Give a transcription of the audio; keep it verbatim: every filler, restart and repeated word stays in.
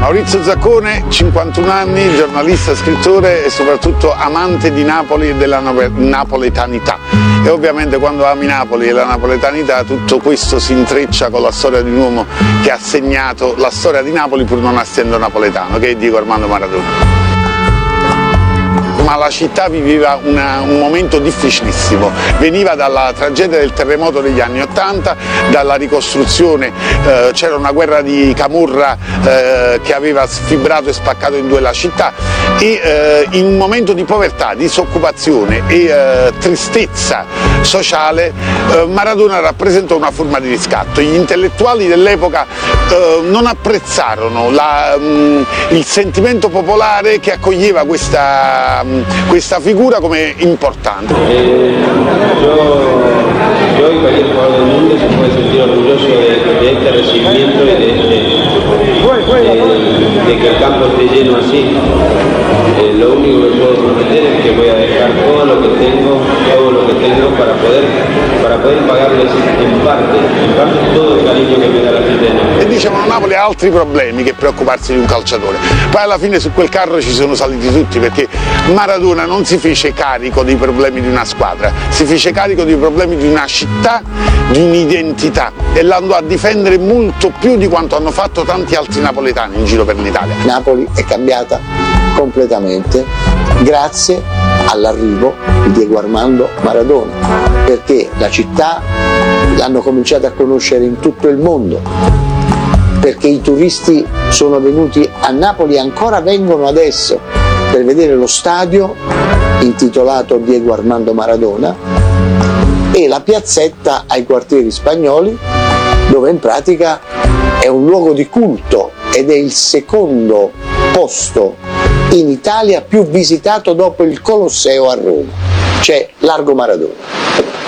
Maurizio Zaccone, cinquantuno anni, giornalista, scrittore e soprattutto amante di Napoli e della napoletanità. E ovviamente quando ami Napoli e la napoletanità tutto questo si intreccia con la storia di un uomo che ha segnato la storia di Napoli pur non essendo napoletano, che è Diego Armando Maradona. Ma la città viveva una, un momento difficilissimo, veniva dalla tragedia del terremoto degli anni Ottanta, dalla ricostruzione, eh, c'era una guerra di camorra eh, che aveva sfibrato e spaccato in due la città e eh, in un momento di povertà, disoccupazione e eh, tristezza sociale eh, Maradona rappresentò una forma di riscatto. Gli intellettuali dell'epoca eh, non apprezzarono la, mh, il sentimento popolare che accoglieva questa questa figura come importante. Eh, yo, yo y cualquier jugador del mundo se puede sentir orgulloso de, de este recibimiento y de, de, de, de que el campo esté lleno así. Eh, lo único que puedo prometer es que voy a dejar todo lo que tengo, todo lo que tengo para poder, para poder pagarles en parte, en parte todo il cariño che mi dà la gente. E dicevano Napoli ha altri problemi che preoccuparsi di un calciatore. Poi alla fine su quel carro ci sono saliti tutti perché Maradona non si fece carico dei problemi di una squadra, si fece carico dei problemi di una città, di un'identità e l'andò a difendere molto più di quanto hanno fatto tanti altri napoletani in giro per l'Italia. Napoli è cambiata completamente grazie all'arrivo di Diego Armando Maradona, perché la città l'hanno cominciata a conoscere in tutto il mondo, perché i turisti sono venuti a Napoli e ancora vengono adesso per vedere lo stadio intitolato Diego Armando Maradona e la piazzetta ai quartieri spagnoli, dove in pratica è un luogo di culto ed è il secondo posto in Italia più visitato dopo il Colosseo a Roma, cioè Largo Maradona.